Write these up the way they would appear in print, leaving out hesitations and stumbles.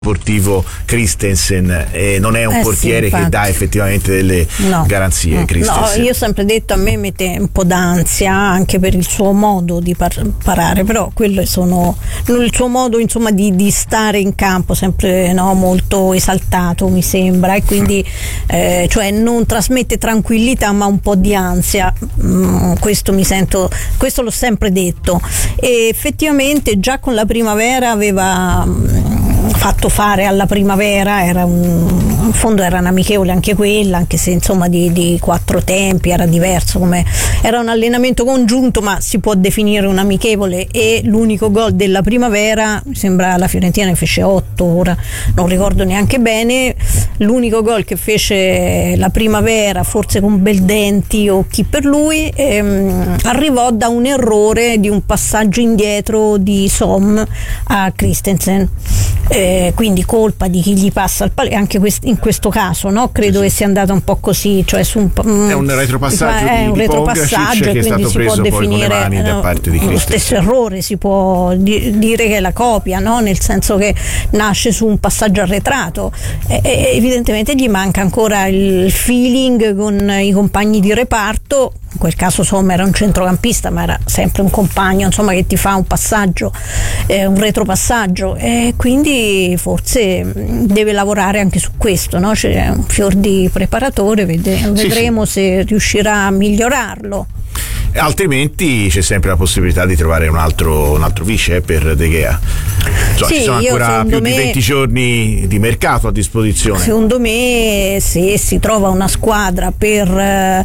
sportivo Christensen, non è un portiere che dà effettivamente delle garanzie. No, io ho sempre detto, a me mette un po' d'ansia anche per il suo modo di parare, però quello sono il suo modo, insomma, di stare in campo, sempre molto esaltato, mi sembra, e quindi cioè non trasmette tranquillità ma un po' di ansia. Questo l'ho sempre detto, e effettivamente già con la primavera aveva fatto fare alla primavera, in fondo era un'amichevole anche quella, anche se insomma di 4 tempi era diverso, come era un allenamento congiunto, ma si può definire un amichevole, e l'unico gol della primavera, mi sembra la Fiorentina ne fece 8, ora non ricordo neanche bene, l'unico gol che fece la primavera, forse con Beldenti o chi per lui, arrivò da un errore di un passaggio indietro di Som a Christensen. Quindi colpa di chi gli passa il pallone, anche in questo caso credo che sia andata un po' così, cioè è un retropassaggio di Pongracic, che è stato preso poi con le mani da parte di Christensen. Lo stesso errore si può dire che è la copia, nel senso che nasce su un passaggio arretrato, evidentemente gli manca ancora il feeling con i compagni di reparto. In quel caso Sommer era un centrocampista, ma era sempre un compagno, insomma, che ti fa un passaggio, un retropassaggio, e quindi forse deve lavorare anche su questo, c'è un fior di preparatore, vedremo se riuscirà a migliorarlo. Altrimenti c'è sempre la possibilità di trovare un altro vice per De Gea. Ci sono ancora più di 20 giorni di mercato a disposizione. Secondo me, se si trova una squadra per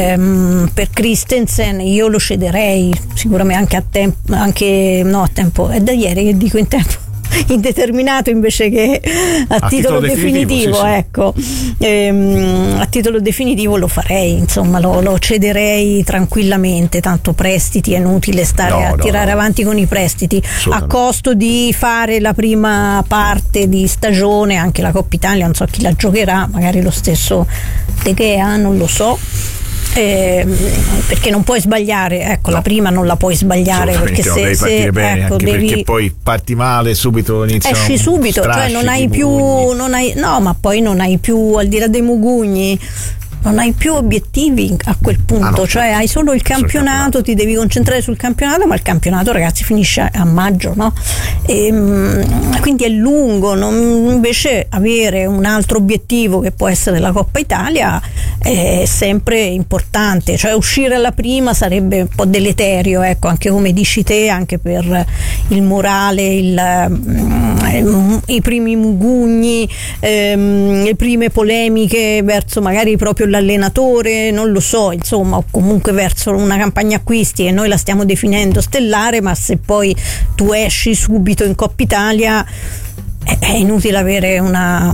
Christensen, io lo cederei sicuramente a tempo, è da ieri che dico in tempo indeterminato invece che a titolo definitivo, sì. Ecco, a titolo definitivo lo farei, insomma, lo cederei tranquillamente, tanto prestiti è inutile stare a tirare avanti con i prestiti, a costo di fare la prima parte di stagione, anche la Coppa Italia, non so chi la giocherà, magari lo stesso De Gea, non lo so. Perché non puoi sbagliare, la prima non la puoi sbagliare, perché se devi partire bene, perché poi parti male subito, esci subito, cioè non hai più, ma poi non hai più, al di là dei mugugni, non hai più obiettivi a quel punto, cioè hai solo il campionato, ti devi concentrare sul campionato, ma il campionato, ragazzi, finisce a maggio, quindi è lungo, invece avere un altro obiettivo che può essere la Coppa Italia è sempre importante, cioè uscire alla prima sarebbe un po' deleterio, anche come dici te, anche per il morale, i primi mugugni, le prime polemiche verso magari proprio l'allenatore, non lo so, insomma, o comunque verso una campagna acquisti, e noi la stiamo definendo stellare, ma se poi tu esci subito in Coppa Italia è inutile avere una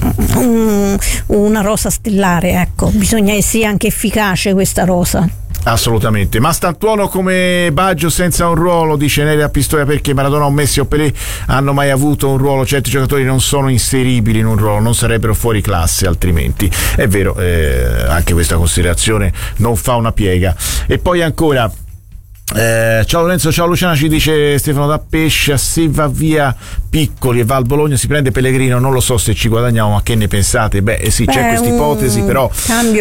rosa stellare, bisogna che sia anche efficace questa rosa. Assolutamente, ma Stantuono come Baggio senza un ruolo, dice Nerea Pistoia, perché Maradona o Messi o Pelé hanno mai avuto un ruolo, certi giocatori non sono inseribili in un ruolo, non sarebbero fuori classe altrimenti. È vero, anche questa considerazione non fa una piega. E poi ancora ciao Lorenzo, ciao Luciana, ci dice Stefano da Pescia, se va via Piccoli e va al Bologna si prende Pellegrino, non lo so se ci guadagniamo, ma che ne pensate? Sì, c'è questa ipotesi, però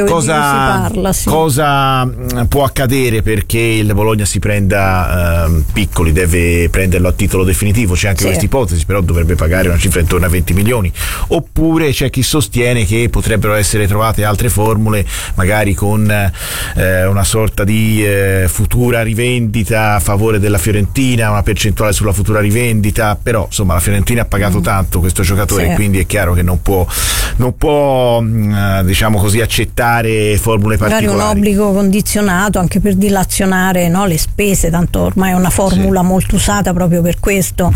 cosa può accadere perché il Bologna si prenda Piccoli? Deve prenderlo a titolo definitivo, c'è anche questa ipotesi, però dovrebbe pagare una cifra intorno a 20 milioni, oppure c'è chi sostiene che potrebbero essere trovate altre formule, magari con una sorta di futura rivendita a favore della Fiorentina, una percentuale sulla futura rivendita, però insomma la Fiorentina ha pagato tanto questo giocatore, quindi è chiaro che non può diciamo così accettare formule particolari. Magari un obbligo condizionato anche per dilazionare le spese, tanto ormai è una formula molto usata proprio per questo.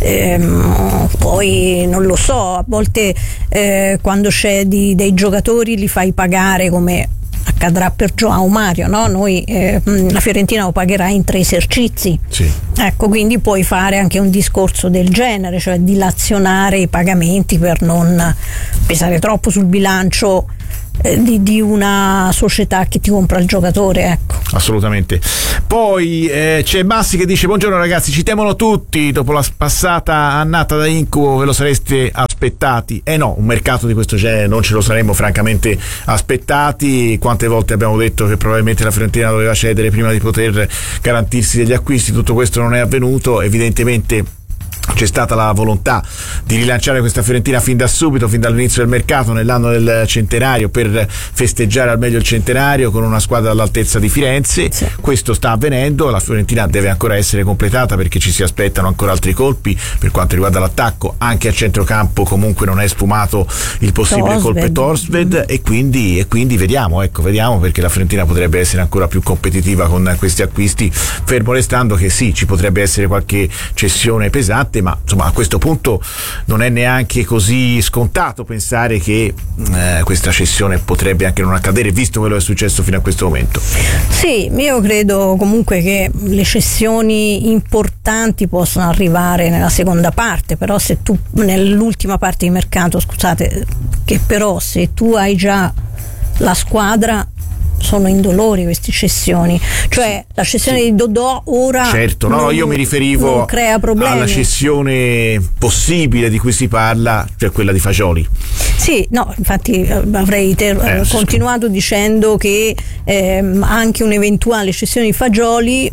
Poi non lo so, a volte quando c'è dei giocatori li fai pagare, come accadrà per João Mario, noi la Fiorentina lo pagherà in 3 esercizi, quindi puoi fare anche un discorso del genere, cioè dilazionare i pagamenti per non pesare troppo sul bilancio di una società che ti compra il giocatore, Assolutamente. Poi c'è Massi che dice: buongiorno ragazzi, ci temono tutti, dopo la passata annata da incubo ve lo sareste aspettati? No, un mercato di questo genere non ce lo saremmo francamente aspettati. Quante volte abbiamo detto che probabilmente la Fiorentina doveva cedere prima di poter garantirsi degli acquisti, tutto questo non è avvenuto. Evidentemente c'è stata la volontà di rilanciare questa Fiorentina fin da subito, fin dall'inizio del mercato, nell'anno del centenario, per festeggiare al meglio il centenario con una squadra all'altezza di Firenze. Sì. Questo sta avvenendo, la Fiorentina deve ancora essere completata perché ci si aspettano ancora altri colpi per quanto riguarda l'attacco, anche a centrocampo comunque non è sfumato il possibile colpo Thorstvedt, e quindi vediamo perché la Fiorentina potrebbe essere ancora più competitiva con questi acquisti, fermo restando che sì, ci potrebbe essere qualche cessione pesante, ma insomma a questo punto non è neanche così scontato pensare che questa cessione potrebbe anche non accadere, visto quello che è successo fino a questo momento. Sì, io credo comunque che le cessioni importanti possano arrivare nella seconda parte, però se tu nell'ultima parte di mercato, scusate, che però se tu hai già la squadra, sono indolori queste cessioni, cioè la cessione di Dodò ora certo, no, io mi riferivo alla cessione possibile di cui si parla, cioè quella di Fagioli. Sì, no, infatti avrei continuato dicendo che anche un'eventuale cessione di Fagioli,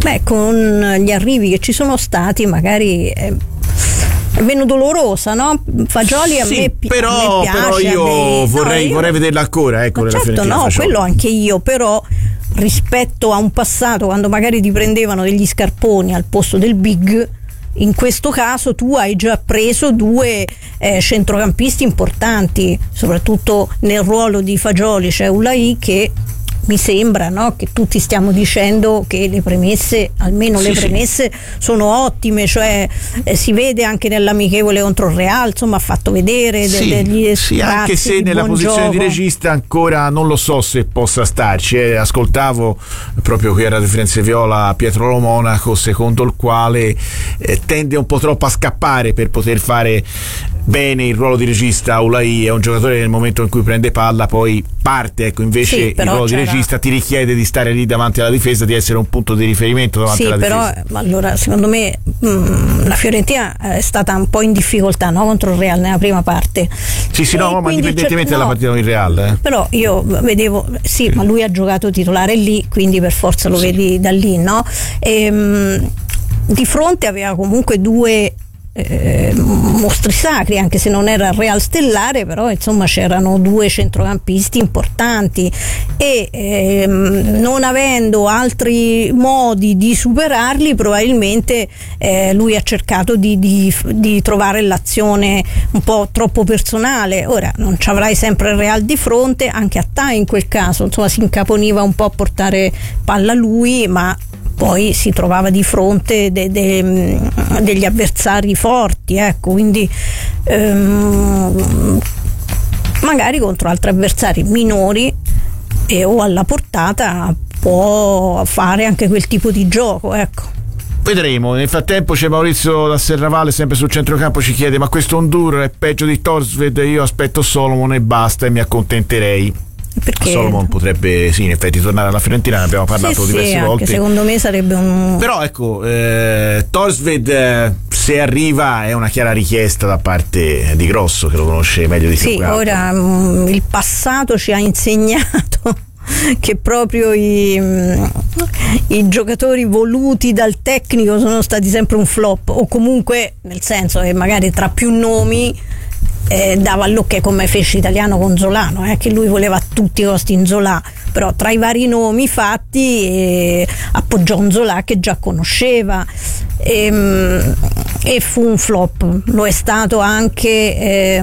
con gli arrivi che ci sono stati, magari è meno dolorosa, no? Fagioli a me piace. Però io vorrei vederla ancora, ecco. Certo, no, Fagioli. Quello anche io, però rispetto a un passato, quando magari ti prendevano degli scarponi al posto del big, in questo caso tu hai già preso due centrocampisti importanti, soprattutto nel ruolo di Fagioli c'è Ulai, che mi sembra, no, che tutti stiamo dicendo che le premesse, almeno le premesse sono ottime, cioè si vede anche nell'amichevole contro il Real, insomma ha fatto vedere degli anche se nella posizione gioco di regista ancora non lo so se possa starci. Ascoltavo proprio qui a Radio Firenze Viola Pietro Lo Monaco, secondo il quale tende un po' troppo a scappare per poter fare bene il ruolo di regista. Ulai è un giocatore che nel momento in cui prende palla poi parte, ecco, invece il ruolo di regista ti richiede di stare lì davanti alla difesa, di essere un punto di riferimento davanti alla difesa. Però allora secondo me la Fiorentina è stata un po' in difficoltà, no, contro il Real nella prima parte. Ma indipendentemente dalla partita con il Real. Però io vedevo, ma lui ha giocato titolare lì, quindi per forza lo vedi da lì, no? Di fronte aveva comunque due mostri sacri, anche se non era il Real stellare, però insomma c'erano due centrocampisti importanti e non avendo altri modi di superarli, probabilmente lui ha cercato di trovare l'azione un po' troppo personale. Ora non ci avrai sempre il Real di fronte, anche a Tai in quel caso insomma si incaponiva un po' a portare palla lui, ma poi si trovava di fronte degli avversari forti, ecco, quindi magari contro altri avversari minori o alla portata può fare anche quel tipo di gioco, ecco. Vedremo. Nel frattempo c'è Maurizio da Serravalle, sempre sul centrocampo, ci chiede: ma questo Hondur è peggio di Thorstvedt? Io aspetto Solomon e basta e mi accontenterei. Perché Solomon potrebbe in effetti tornare alla Fiorentina, ne abbiamo parlato diverse volte. Secondo me sarebbe però ecco, Thorstvedt se arriva è una chiara richiesta da parte di Grosso, che lo conosce meglio di chiunque altro. Ora il passato ci ha insegnato che proprio i giocatori voluti dal tecnico sono stati sempre un flop, o comunque nel senso che magari tra più nomi dava l'ok, come fece Italiano con Zolano, che lui voleva a tutti i costi in Zola, però tra i vari nomi fatti appoggiò un Zola che già conosceva e fu un flop. Lo è stato anche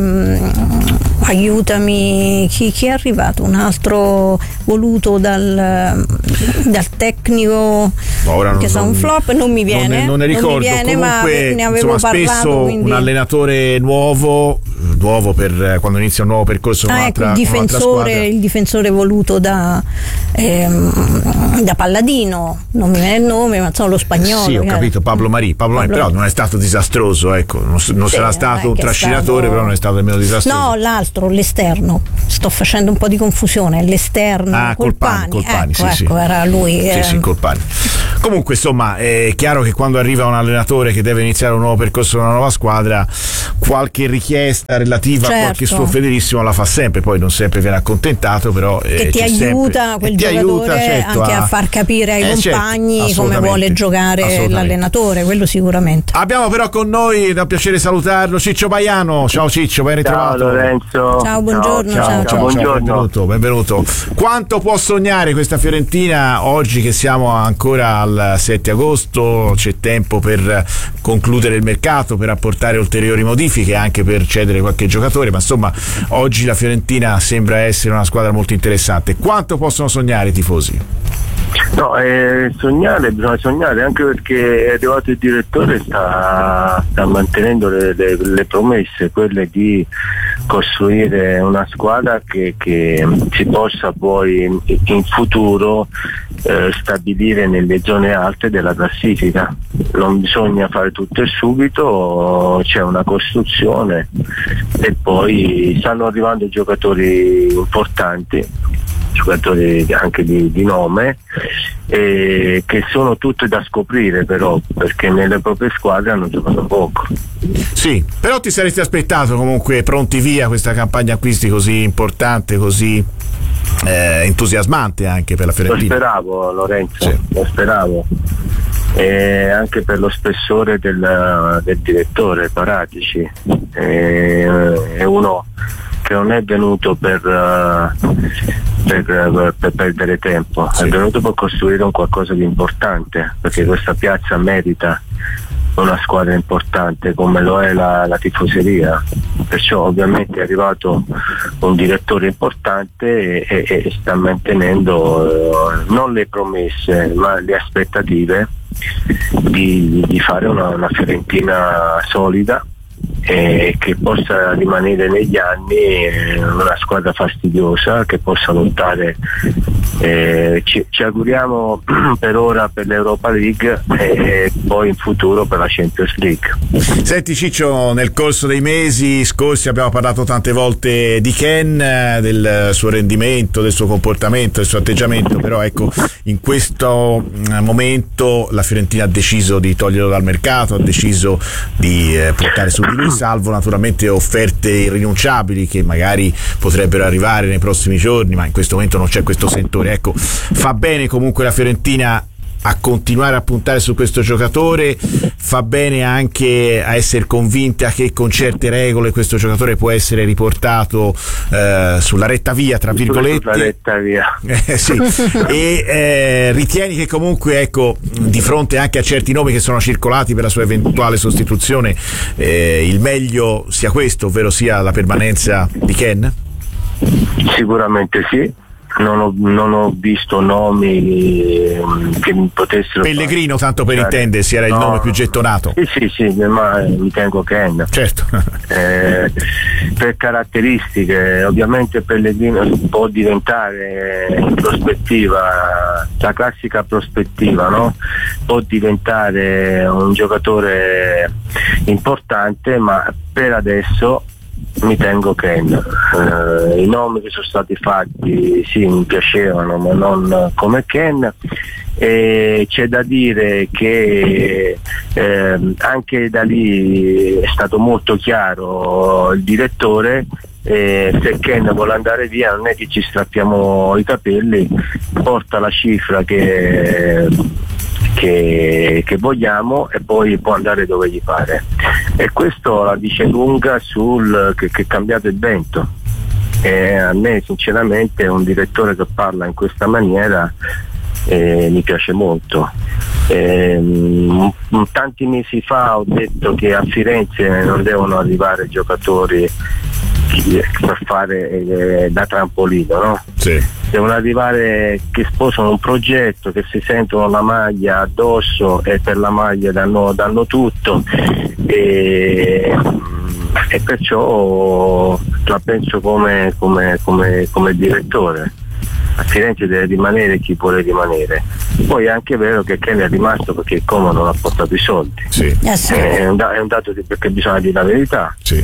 aiutami, chi è arrivato? Un altro voluto dal tecnico, che sa un flop, non mi viene, non ne ricordo, non mi viene, comunque, ma ne avevo parlato, spesso quindi... un allenatore nuovo nuovo per quando inizia un nuovo percorso con un'altra squadra. Il difensore voluto da Palladino, non mi viene il nome, ma lo spagnolo. Sì, ho capito, Pablo Mari, però non è stato disastroso, ecco, non sarà stato un trascinatore, però non è stato nemmeno disastroso. No, l'altro, l'esterno, sto facendo un po' di confusione, l'esterno, Colpani, era lui. Sì, Colpani. Comunque, insomma, è chiaro che quando arriva un allenatore che deve iniziare un nuovo percorso con una nuova squadra, qualche richiesta relativa a qualche suo fedelissimo la fa sempre, poi non sempre viene accontentato, però che ti aiuta quel giocatore anche a far capire ai compagni come vuole giocare l'allenatore, quello sicuramente. Abbiamo però con noi, da piacere salutarlo, Ciccio Baiano. Ciao Ciccio, ben ritrovato. Ciao Lorenzo. Ciao, buongiorno. Ciao, buongiorno. Benvenuto. Quanto può sognare questa Fiorentina oggi che siamo ancora al 7 agosto? C'è tempo per concludere il mercato, per apportare ulteriori modifiche, anche per cedere qualche giocatore, ma insomma oggi la Fiorentina sembra essere una squadra molto interessante. Quanto possono sognare i tifosi? No, bisogna sognare, anche perché è arrivato il direttore, sta mantenendo le promesse, quelle di costruire una squadra che si possa poi in futuro stabilire nelle zone alte della classifica. Non bisogna fare tutto e subito, c'è una costruzione e poi stanno arrivando giocatori importanti, giocatori anche di nome, che sono tutte da scoprire, però, perché nelle proprie squadre hanno giocato poco. Sì, però ti saresti aspettato comunque pronti via questa campagna acquisti così importante, così entusiasmante anche per la Fiorentina. Lo speravo, Lorenzo, sì. Lo speravo, anche per lo spessore del direttore Paratici, è uno che non è venuto per perdere tempo, sì. È venuto per costruire un qualcosa di importante, perché questa piazza merita una squadra importante come lo è la tifoseria, perciò ovviamente è arrivato un direttore importante e sta mantenendo non le promesse ma le aspettative di fare una Fiorentina solida che possa rimanere negli anni una squadra fastidiosa, che possa lottare, ci auguriamo per ora per l'Europa League e poi in futuro per la Champions League. Senti Ciccio, nel corso dei mesi scorsi abbiamo parlato tante volte di Ken, del suo rendimento, del suo comportamento, del suo atteggiamento, però ecco, in questo momento la Fiorentina ha deciso di toglierlo dal mercato, ha deciso di portare su di lui, salvo naturalmente offerte irrinunciabili che magari potrebbero arrivare nei prossimi giorni, ma in questo momento non c'è questo sentore. Ecco, fa bene comunque la Fiorentina a continuare a puntare su questo giocatore, fa bene anche a essere convinta che con certe regole questo giocatore può essere riportato sulla retta via, tra virgolette. Sulla retta via. Sì. E ritieni che comunque, ecco, di fronte anche a certi nomi che sono circolati per la sua eventuale sostituzione, il meglio sia questo, ovvero sia la permanenza di Ken? Sicuramente sì. Non ho visto nomi che mi potessero. Pellegrino, tanto per intendersi, era il nome più gettonato. Sì, ma mi tengo Ken. Certo. Per caratteristiche, ovviamente Pellegrino può diventare in prospettiva, la classica prospettiva, no? Può diventare un giocatore importante, ma per adesso mi tengo Ken. I nomi che sono stati fatti sì, mi piacevano, ma non come Ken. C'è da dire che anche da lì è stato molto chiaro il direttore. Se Ken vuole andare via non è che ci strappiamo i capelli, porta la cifra che vogliamo e poi può andare dove gli pare, e questo la dice lunga sul che è cambiato il vento. A me sinceramente un direttore che parla in questa maniera mi piace molto. Tanti mesi fa ho detto che a Firenze non devono arrivare giocatori per fare da trampolino, no? Sì. Devono arrivare che sposano un progetto, che si sentono la maglia addosso e per la maglia danno tutto, e e perciò la penso come direttore. A Firenze deve rimanere chi vuole rimanere. Poi è anche vero che Ken è rimasto perché il Como non ha portato i soldi. Sì. È un dato perché bisogna dire la verità. Sì.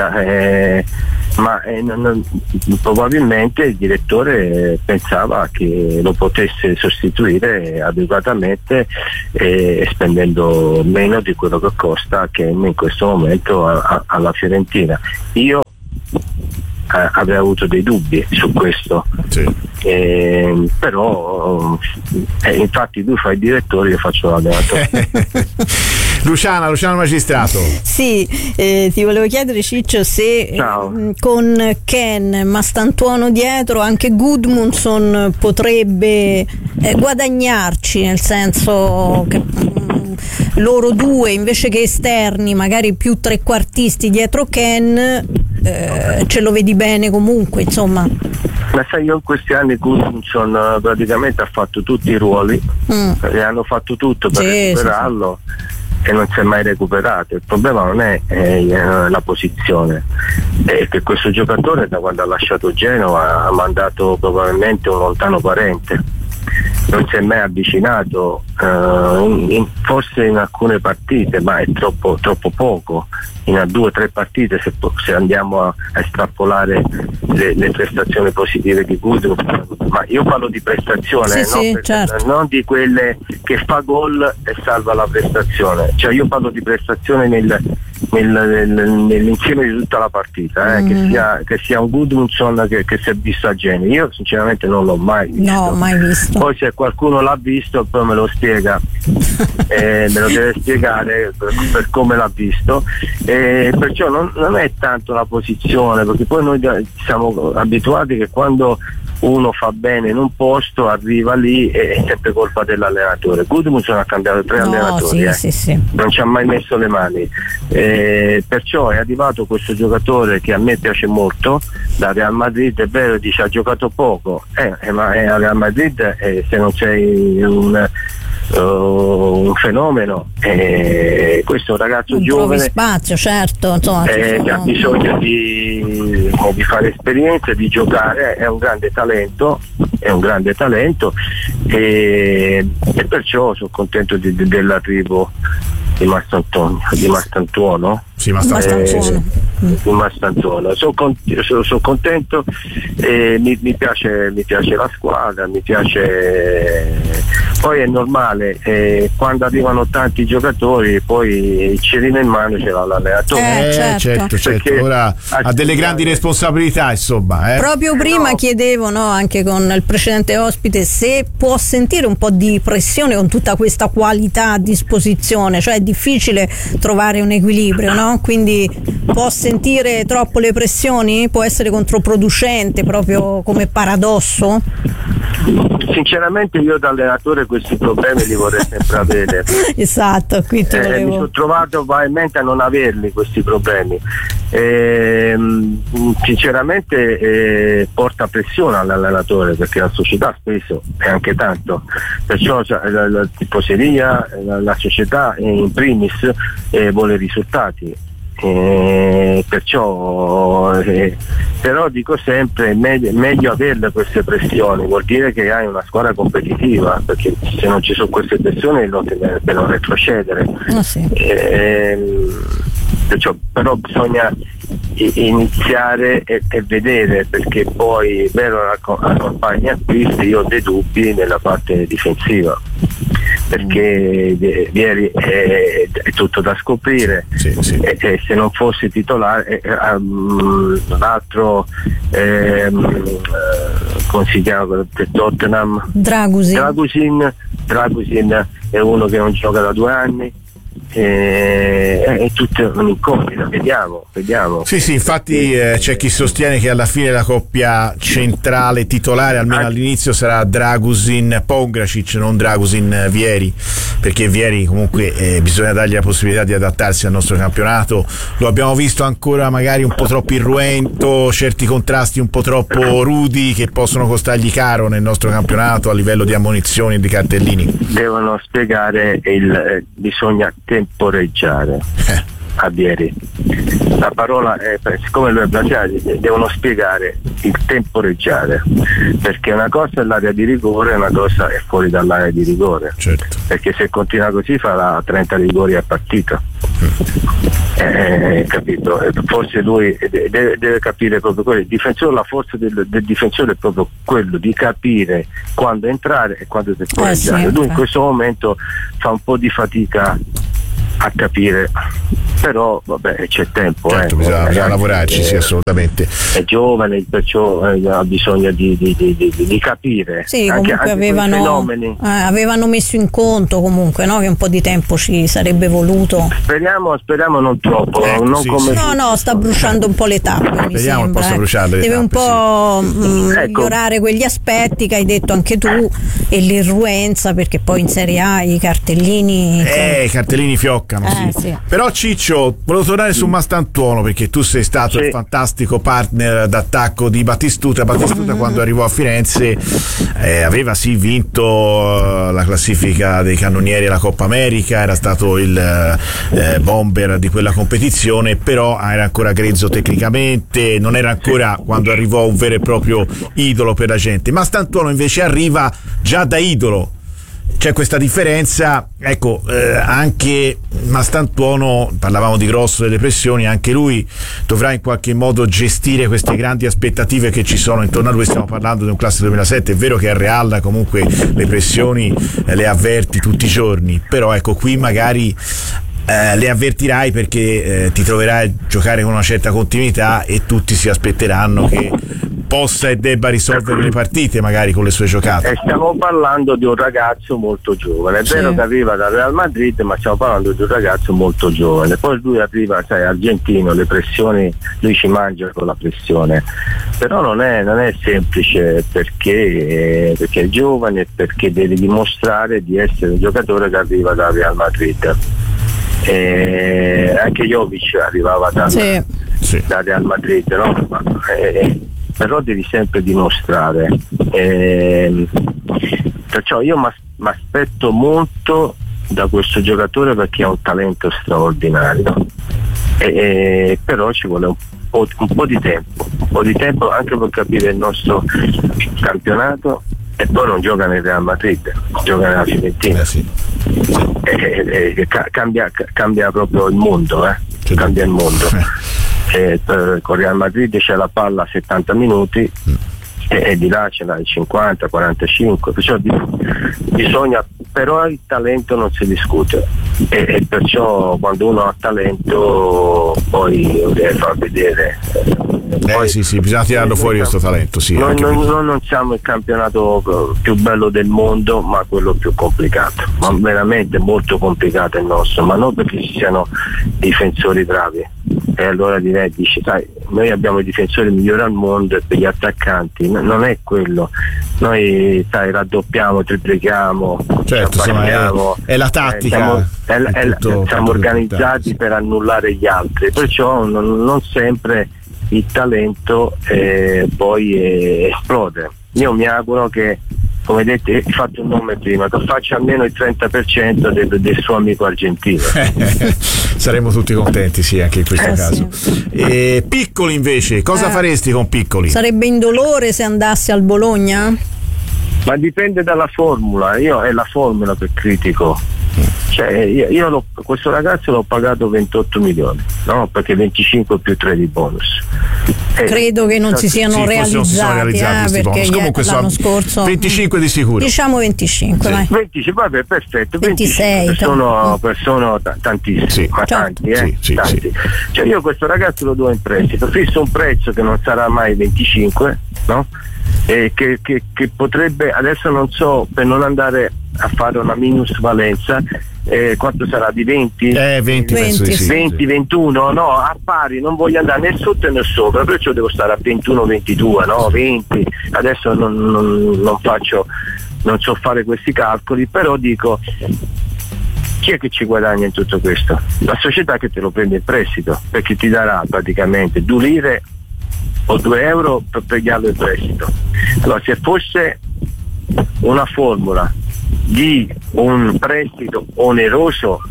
Ma probabilmente il direttore pensava che lo potesse sostituire adeguatamente spendendo meno di quello che costa Ken in questo momento alla Fiorentina. Io avrei avuto dei dubbi su questo, sì. Però infatti tu fai il direttore, io faccio l'allenatore. Luciano Magistrato. Sì, ti volevo chiedere, Ciccio, se con Ken Mastantuono dietro anche Gudmundsson potrebbe guadagnarci, nel senso che loro due invece che esterni, magari più trequartisti dietro Ken, ce lo vedi bene comunque, insomma. Ma sai, io in questi anni Gudmundsson praticamente ha fatto tutti i ruoli, e hanno fatto tutto per recuperarlo. Sì. E non si è mai recuperato. Il problema non è la posizione, è che questo giocatore da quando ha lasciato Genova ha mandato probabilmente un lontano parente, non si è mai avvicinato, forse in alcune partite, ma è troppo poco, in 2 o 3 partite se andiamo a estrapolare le prestazioni positive di Gudmundsson. Ma io parlo di prestazione, certo. Non di quelle che fa gol e salva la prestazione, cioè io parlo di prestazione nell'insieme di tutta la partita, che sia un Gudmundsson che si è visto a Genova. Io sinceramente non l'ho mai visto. No, mai visto. Poi se qualcuno l'ha visto poi me lo spiega, me lo deve spiegare per come l'ha visto, perciò non è tanto la posizione, perché poi noi siamo abituati che quando uno fa bene in un posto arriva lì e è sempre colpa dell'allenatore. Gudmundsson ha cambiato 3 allenatori, sì. Non ci ha mai messo le mani, perciò è arrivato questo giocatore che a me piace molto da Real Madrid. È vero, dice ha giocato poco, ma a Real Madrid se non sei un fenomeno, questo è un ragazzo giovane, trovi spazio, certo, insomma, che ha bisogno di fare esperienza, di giocare, è un grande talento e perciò sono contento dell'arrivo di Mastantuono. Sì, Mastantuono. Sono contento, mi piace la squadra, mi piace. Poi è normale, quando arrivano tanti giocatori poi il cerino in mano ce l'ha l'allenatore. Certo. Ora ha delle grandi responsabilità, insomma. Proprio prima chiedevo, anche con il precedente ospite, se può sentire un po' di pressione con tutta questa qualità a disposizione, cioè è difficile trovare un equilibrio, no? Quindi può sentire troppo le pressioni? Può essere controproducente proprio come paradosso? Sinceramente io da allenatore questi problemi li vorrei sempre avere. Esatto, qui ti volevo. Mi sono trovato probabilmente a non averli questi problemi. Sinceramente porta pressione all'allenatore, perché la società spesso è anche tanto, perciò la tifoseria, la società in primis vuole risultati. Però dico sempre meglio averle queste pressioni, vuol dire che hai una squadra competitiva, perché se non ci sono queste pressioni per non retrocedere. Sì. Però bisogna iniziare e vedere, perché poi vero la campagna acquisti, io ho dei dubbi nella parte difensiva, perché ieri è tutto da scoprire. Sì. E se non fosse titolare l'altro come si chiama per Tottenham, Dragusin è uno che non gioca da 2 anni. È tutta un'incognita, vediamo. Sì, infatti c'è chi sostiene che alla fine la coppia centrale titolare, almeno all'inizio, sarà Dragusin-Pongracic, non Dragusin-Vieri, perché Vieri comunque bisogna dargli la possibilità di adattarsi al nostro campionato. Lo abbiamo visto ancora magari un po' troppo irruento, certi contrasti un po' troppo rudi che possono costargli caro nel nostro campionato a livello di ammonizioni e di cartellini. Devono spiegare bisogna temporeggiare. Albieri. La parola è, siccome lui è brasiliano, devono spiegare il temporeggiare, perché una cosa è l'area di rigore e una cosa è fuori dall'area di rigore, certo. Perché se continua così farà 30 rigori a partita. Capito? Forse lui deve capire proprio quello. Il difensore, la forza del difensore è proprio quello di capire quando entrare e quando temporeggiare. Lui in questo momento fa un po' di fatica a capire, però vabbè, c'è tempo, certo, bisogna lavorarci, sì, assolutamente. È giovane, perciò ha bisogno di capire. Sì, comunque avevano messo in conto comunque, no, che un po' di tempo ci sarebbe voluto. Speriamo non troppo, non sì, come no, sta bruciando un po' le tappe, mi sembra. Deve un po' migliorare quegli aspetti che hai detto anche tu, e l'irruenza, perché poi in Serie A i cartellini i cartellini fioccano, sì. Però Ciccio, volevo tornare su Mastantuono, perché tu sei stato il fantastico partner d'attacco di Battistuta. Quando arrivò a Firenze aveva vinto la classifica dei cannonieri alla Coppa America, era stato il bomber di quella competizione, però era ancora grezzo tecnicamente, non era ancora, quando arrivò, un vero e proprio idolo per la gente. Mastantuono invece arriva già da idolo. C'è questa differenza, ecco, anche Mastantuono, parlavamo di Grosso, delle pressioni, anche lui dovrà in qualche modo gestire queste grandi aspettative che ci sono intorno a lui. Stiamo parlando di un classe 2007, è vero che al Real comunque le pressioni le avverti tutti i giorni, però ecco, qui magari le avvertirai perché ti troverai a giocare con una certa continuità e tutti si aspetteranno che possa e debba risolvere le partite magari con le sue giocate. Stiamo parlando di un ragazzo molto giovane, è vero che arriva dal Real Madrid, ma stiamo parlando di un ragazzo molto giovane. Poi lui arriva, argentino, le pressioni, lui ci mangia con la pressione, però non è semplice, perché è giovane, perché deve dimostrare di essere un giocatore che arriva dal Real Madrid. Anche Jovic arrivava dal Real Madrid, no? Però devi sempre dimostrare, perciò io mi aspetto molto da questo giocatore, perché ha un talento straordinario, però ci vuole un po' di tempo anche per capire il nostro campionato, e poi non gioca nel Real Madrid, gioca nella Fiorentina. Cambia proprio il mondo, cambia il mondo. Con Real Madrid c'è la palla a 70 minuti e di là ce l'hai 50, 45, perciò bisogna, però il talento non si discute, e perciò quando uno ha talento poi lo deve far vedere. Bisogna tirarlo fuori questo talento. Noi non siamo il campionato più bello del mondo, ma quello più complicato, ma veramente molto complicato il nostro, ma non perché ci siano difensori bravi, e allora dici, sai, noi abbiamo i difensori migliori al mondo, e per gli attaccanti non è quello. Noi raddoppiamo, triplichiamo, certo, è la tattica, siamo organizzati per annullare gli altri, perciò non sempre il talento poi esplode. Io mi auguro che, come detto, hai fatto un nome prima, che faccia almeno il 30% del suo amico argentino. Saremmo tutti contenti, anche in questo caso. Sì. Piccoli invece, cosa faresti con Piccoli? Sarebbe indolore se andasse al Bologna? Ma dipende dalla formula, io è la formula che critico. Io questo ragazzo l'ho pagato 28 milioni, no? Perché 25 più 3 di bonus. Credo che non si siano realizzati, perché comunque l'anno scorso 25 di sicuro. Diciamo 25, vai. 25, vabbè, perfetto. 26 sono tantissimi, ma tanti. Io questo ragazzo lo do in prestito, fisso un prezzo che non sarà mai 25, no? Che potrebbe, adesso non so, per non andare a fare una minusvalenza, quanto sarà, di 20? 20, 21, no, a pari, non voglio andare né sotto né sopra, perciò devo stare a 21, 22, no, 20, adesso non so fare questi calcoli, però dico, chi è che ci guadagna in tutto questo? La società che te lo prende in prestito, perché ti darà praticamente 2 lire o 2 euro per prenderlo in prestito. Allora, se fosse una formula di un prestito oneroso,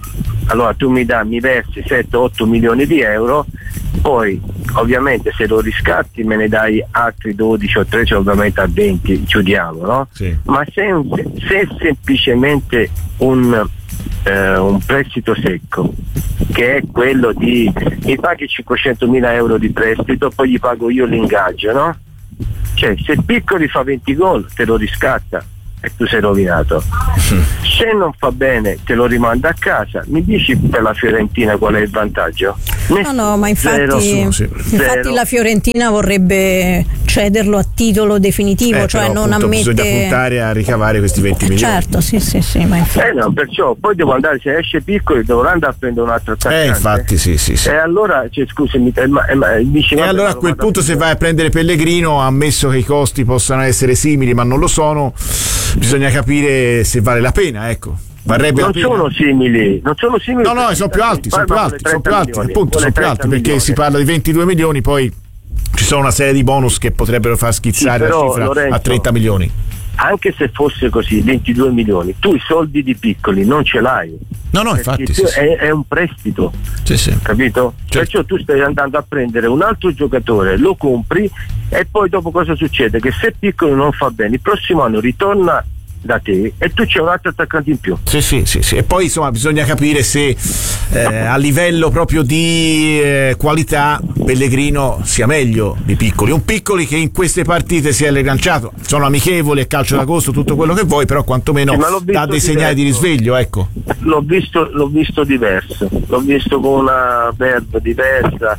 allora tu mi versi 7-8 milioni di euro, poi ovviamente se lo riscatti me ne dai altri 12 o 13, ovviamente a 20 chiudiamo, no? Sì. Ma se è semplicemente un prestito secco, che è quello di mi paghi 500.000 euro di prestito, poi gli pago io l'ingaggio, no? Cioè se Piccoli fa 20 gol te lo riscatta e tu sei rovinato. Se non fa bene te lo rimanda a casa. Mi dici per la Fiorentina qual è il vantaggio? No, ma infatti la Fiorentina vorrebbe cederlo a titolo definitivo, cioè però, non ammette. Bisogna puntare a ricavare questi 20 milioni. Certo, sì, ma infatti. No, perciò poi devo andare, se esce Piccoli dovrò andare a prendere un altro attaccante. Infatti sì. E allora, scusami, dici, e allora a quel punto se vai a prendere Pellegrino, ammesso che i costi possano essere simili ma non lo sono, bisogna capire se vale la pena, ecco. Non sono simili. No, sono più alti, appunto, sono più alti perché si parla di 22 milioni, poi ci sono una serie di bonus che potrebbero far schizzare la cifra, Lorenzo, a 30 milioni. Anche se fosse così, 22 milioni, tu i soldi di Piccoli non ce l'hai. No, infatti sì. È un prestito. Sì. Capito? Certo. Perciò tu stai andando a prendere un altro giocatore, lo compri e poi dopo cosa succede? Che se Piccoli non fa bene, il prossimo anno ritorna da te e tu c'è un altro attaccante in più. Sì. E poi insomma bisogna capire se a livello proprio di qualità Pellegrino sia meglio di Piccoli. Un Piccoli che in queste partite si è rilanciato, sono amichevoli, calcio d'agosto, tutto quello che vuoi, però quantomeno dà dei segnali di risveglio, ecco. L'ho visto diverso, l'ho visto con una verve diversa,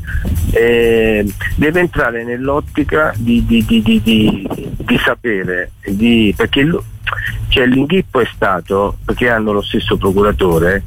deve entrare nell'ottica di sapere, perché cioè l'inghippo è stato, perché hanno lo stesso procuratore,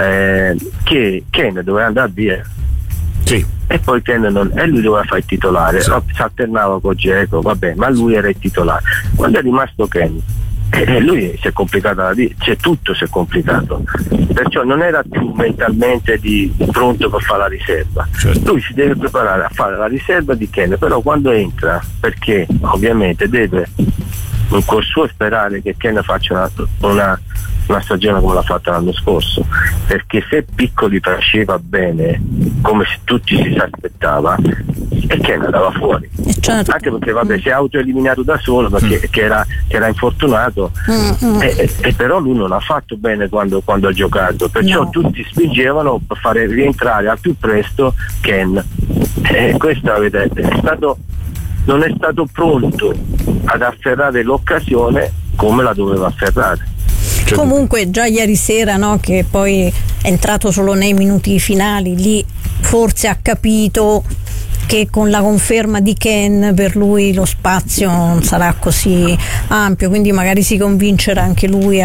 che Ken doveva andare via. Sì. E poi Ken e lui doveva fare il titolare, si alternava con Dzeko, vabbè, ma lui era il titolare. Quando è rimasto Ken, lui si è complicato la vita, cioè tutto si è complicato, perciò non era più mentalmente pronto per fare la riserva. Certo. Lui si deve preparare a fare la riserva di Ken, però quando entra, perché ovviamente deve in cuor suo sperare che Ken faccia una stagione come l'ha fatta l'anno scorso, perché se Piccoli faceva bene come tutti si aspettava, e Ken andava fuori, certo. Anche perché si è autoeliminato da solo perché che era infortunato, e però lui non ha fatto bene quando ha giocato, perciò tutti spingevano per fare rientrare al più presto Ken, e questo non è stato pronto ad afferrare l'occasione come la doveva afferrare. Comunque già ieri sera, no, che poi è entrato solo nei minuti finali, lì forse ha capito che con la conferma di Ken per lui lo spazio non sarà così ampio, quindi magari si convincerà anche lui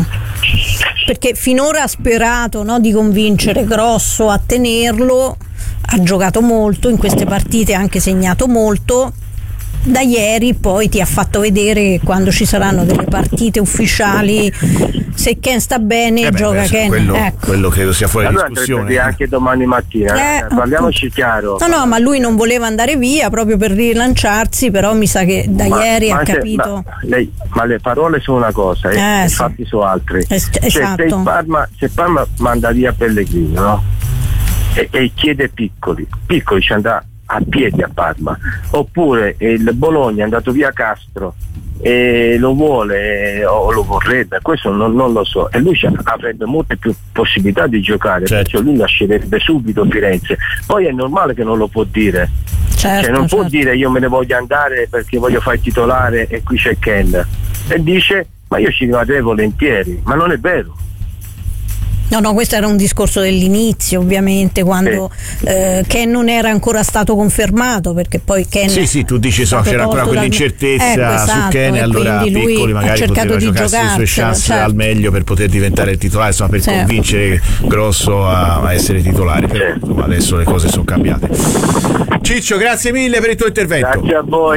perché finora ha sperato, no, di convincere Grosso a tenerlo, ha giocato molto in queste partite, ha anche segnato molto. Da ieri poi ti ha fatto vedere che quando ci saranno delle partite ufficiali, se Ken sta bene gioca Ken. Quello credo sia fuori discussione. Anche domani mattina, parliamoci chiaro. No, ma lui non voleva andare via proprio per rilanciarsi, però mi sa che da ieri ha capito. Ma le parole sono una cosa, i fatti sono altre. Esatto. Cioè, se Parma manda via Pellegrino, no? E chiede Piccoli ci andrà a piedi a Parma, oppure il Bologna è andato via Castro e lo vuole o lo vorrebbe, questo non lo so, e lui avrebbe molte più possibilità di giocare, perciò lui lascerebbe subito Firenze. Poi è normale che non lo può dire, cioè non può dire io me ne voglio andare perché voglio fare il titolare e qui c'è Ken, e dice ma io ci rimarrei volentieri, ma non è vero. No, questo era un discorso dell'inizio, ovviamente, quando Ken non era ancora stato confermato, perché poi Ken tu dici c'era ancora quell'incertezza su Ken, e allora Piccoli magari poteva giocarsi le sue chance al meglio per poter diventare il titolare, insomma, per convincere Grosso a essere titolare, però insomma, adesso le cose sono cambiate. Ciccio, grazie mille per il tuo intervento. Grazie a voi.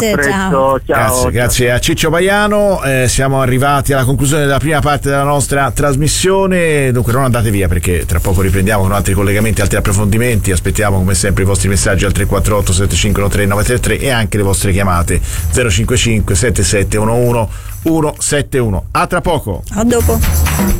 Ciao. Grazie a Ciccio Baiano. Siamo arrivati alla conclusione della prima parte della nostra trasmissione. Dunque non andate via, perché tra poco riprendiamo con altri collegamenti, altri approfondimenti. Aspettiamo come sempre i vostri messaggi al 348 7513 933 e anche le vostre chiamate 055 7711 171. A tra poco. A dopo.